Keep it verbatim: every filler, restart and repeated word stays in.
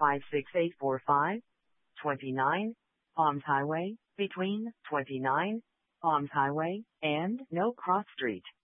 five six eight four five, twenty-nine, Palms Highway, between twenty-nine, Palms Highway, and No Cross Street.